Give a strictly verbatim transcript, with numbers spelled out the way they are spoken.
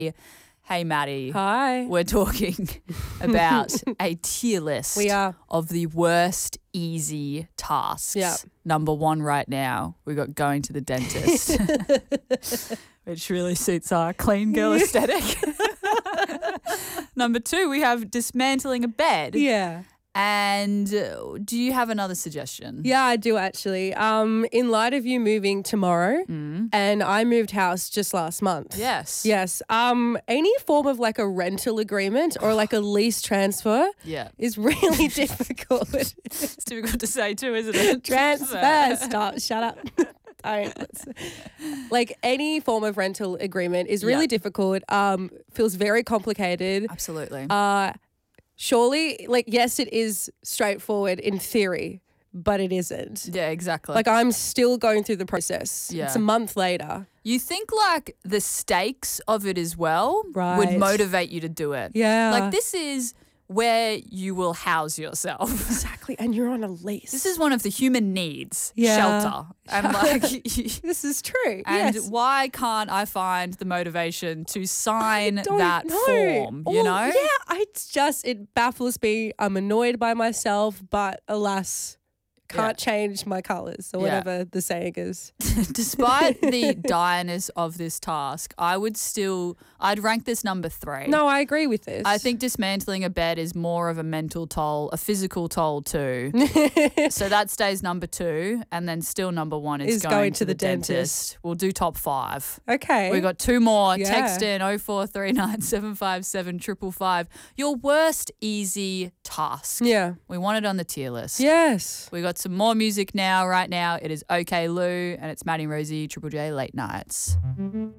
Hey, Maddie. Hi. We're talking about a tier list We are. of the worst easy tasks. Yeah. Number one right now, we got going to the dentist, which really suits our clean girl aesthetic. Number two, we have dismantling a bed. Yeah. And uh, do you have another suggestion? Yeah, I do actually. Um, in light of you moving tomorrow, Mm. and I moved house just last month. Yes. Yes. Um, any form of like a rental agreement or like a lease transfer Yeah. is really difficult. It's difficult to say too, isn't it? Transfer. Stop. Shut up. Don't. Like any form of rental agreement is really Yeah. difficult. Um, feels very complicated. Absolutely. Uh, surely, like, yes, it is straightforward in theory, but it isn't. yeah, exactly. Like, I'm still going through the process. Yeah. It's a month later. You think like the stakes of it as well would Right. motivate you to do it. Yeah. Like this is where you will house yourself. Exactly. And you're on a lease. This is one of the human needs, Yeah. shelter. And like This is true. and yes. why can't I find the motivation to sign Don't that know. form, you Or- know? Yeah, I- it's just, it baffles me. I'm annoyed by myself, but alas, can't change my colours or Yeah. whatever the saying is. Despite the direness of this task, I would still I'd rank this number three. No, I agree with this. I think dismantling a bed is more of a mental toll, a physical toll too. So that stays number two, and then still number one is, Is going to the dentist. We'll do top five. Okay. We got two more. Yeah. Text in oh four three nine seven five seven five five. Your worst easy task. Yeah. We want it on the tier list. Yes. We got some more music now. Right now, it is OK Lou, and it's Maddie and Rosie, Triple J Late Nights.